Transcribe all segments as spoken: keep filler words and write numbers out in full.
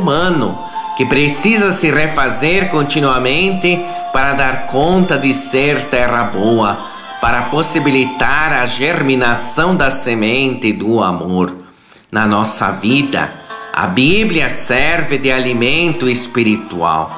humano que precisa se refazer continuamente para dar conta de ser terra boa, para possibilitar a germinação da semente do amor. Na nossa vida, a Bíblia serve de alimento espiritual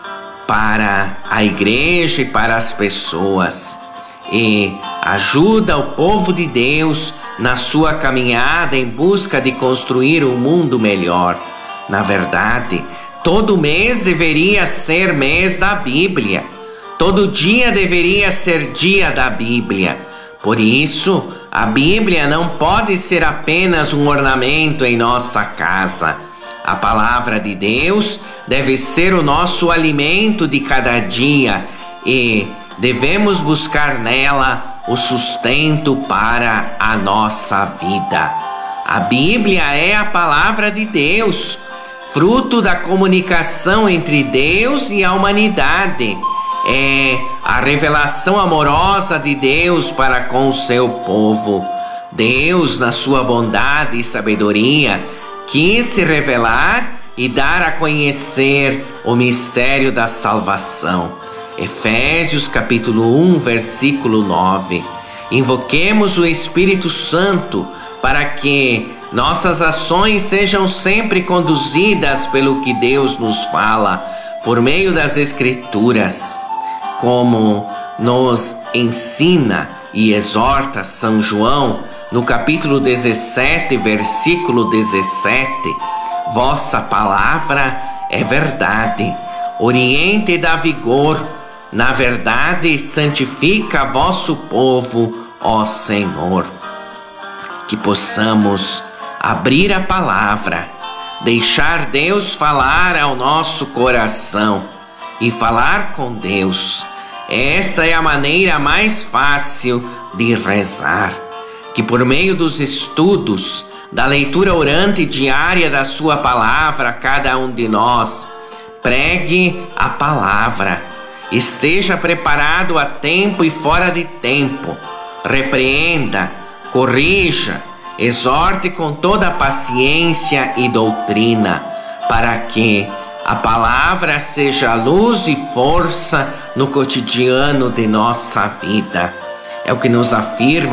para a igreja e para as pessoas, e ajuda o povo de Deus na sua caminhada em busca de construir um mundo melhor. Na verdade, todo mês deveria ser mês da Bíblia. Todo dia deveria ser dia da Bíblia. Por isso, a Bíblia não pode ser apenas um ornamento em nossa casa. A palavra de Deus deve ser o nosso alimento de cada dia e devemos buscar nela o sustento para a nossa vida. A Bíblia é a palavra de Deus, fruto da comunicação entre Deus e a humanidade. É a revelação amorosa de Deus para com o seu povo. Deus, na sua bondade e sabedoria, quis se revelar e dar a conhecer o mistério da salvação. Efésios capítulo um, versículo nove. Invoquemos o Espírito Santo para que nossas ações sejam sempre conduzidas pelo que Deus nos fala, por meio das Escrituras, como nos ensina e exorta São João no capítulo dezessete, versículo dezessete. Vossa palavra é verdade, orienta e dá vigor, na verdade santifica vosso povo, ó Senhor. Que possamos abrir a palavra, deixar Deus falar ao nosso coração e falar com Deus. Esta é a maneira mais fácil de rezar. Que por meio dos estudos, da leitura orante diária da sua palavra, cada um de nós pregue a palavra, esteja preparado a tempo e fora de tempo, repreenda, corrija, exorte com toda paciência e doutrina, para que a palavra seja luz e força no cotidiano de nossa vida. É o que nos afirma